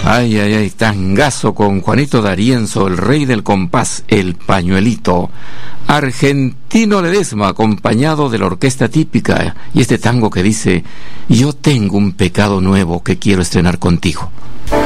Ay, ay, ay, tangazo con Juanito D'Arienzo, el rey del compás, el pañuelito. Argentino Ledesma, acompañado de la orquesta típica, y este tango que dice: yo tengo un pecado nuevo que quiero estrenar contigo.